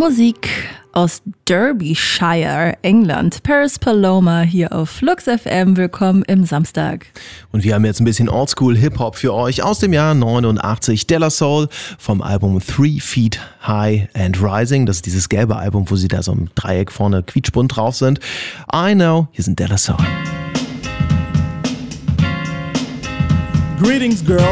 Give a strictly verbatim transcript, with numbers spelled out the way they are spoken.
Musik aus Derbyshire, England. Paris Paloma hier auf Flux F M. Willkommen im Samstag. Und wir haben jetzt ein bisschen Oldschool-Hip-Hop für euch aus dem Jahr neunundachtzig. De La Soul vom Album Three Feet High and Rising. Das ist dieses gelbe Album, wo sie da so im Dreieck vorne quietschbunt drauf sind. I Know, hier sind De La Soul. Greetings, girl.